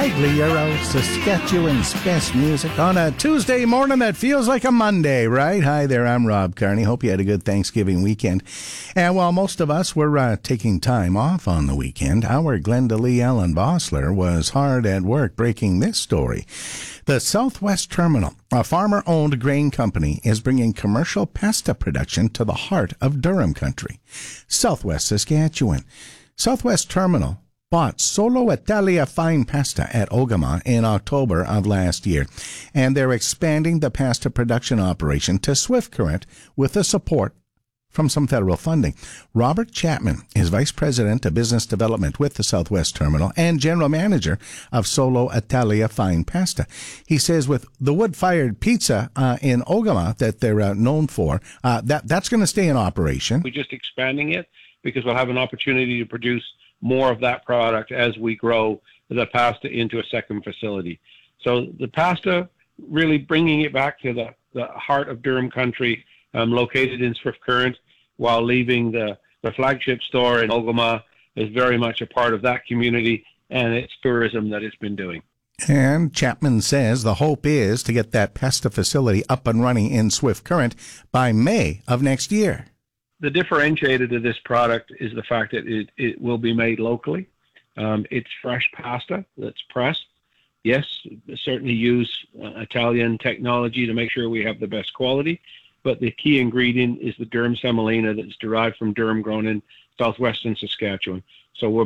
Pagliaro, Saskatchewan's best music on a Tuesday morning that feels like a Monday, right? Hi there, I'm Rob Carney. Hope you had a good Thanksgiving weekend. And while most of us were taking time off on the weekend, our Glenda Lee Ellen Bossler was hard at work breaking this story. The Southwest Terminal, a farmer-owned grain company, is bringing commercial pasta production to the heart of Durham country, Southwest Saskatchewan. Southwest Terminal bought Solo Italia fine pasta at Ogama in October of last year, and they're expanding the pasta production operation to Swift Current with the support from some federal funding. Robert Chapman is Vice President of Business Development with the Southwest Terminal and General Manager of Solo Italia Fine Pasta. He says with the wood-fired pizza in Ogama that they're known for, that's going to stay in operation. We're just expanding it because we'll have an opportunity to produce more of that product as we grow the pasta into a second facility. So the pasta, really bringing it back to the heart of Durham country, located in Swift Current, while leaving the flagship store in Ogama, is very much a part of that community and its tourism that it's been doing. And Chapman says the hope is to get that pasta facility up and running in Swift Current by May of next year. The differentiator to this product is the fact that it will be made locally. It's fresh pasta that's pressed. Yes, certainly use Italian technology to make sure we have the best quality, but the key ingredient is the Durham semolina that's derived from durum grown in southwestern Saskatchewan. So we're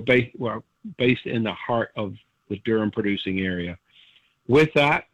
based in the heart of the Durham producing area. With that,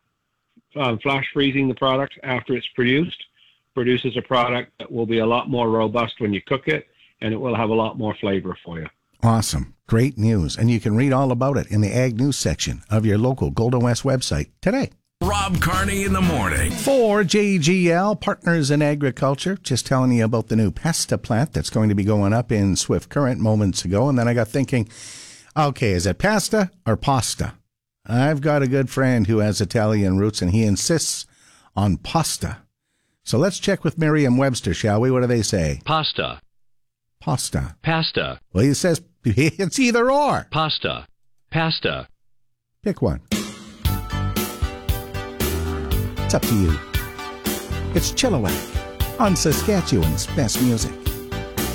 flash freezing the product after it's produces a product that will be a lot more robust when you cook it, and it will have a lot more flavor for you. Awesome. Great news. And you can read all about it in the Ag News section of your local Golden West website today. Rob Carney in the morning. For JGL, Partners in Agriculture, just telling you about the new pasta plant that's going to be going up in Swift Current moments ago. And then I got thinking, okay, is it pasta or pasta? I've got a good friend who has Italian roots, and he insists on pasta. So let's check with Merriam-Webster, shall we? What do they say? Pasta. Pasta. Pasta. Well, he says it's either or. Pasta. Pasta. Pick one. It's up to you. It's Chilliwack on Saskatchewan's best music.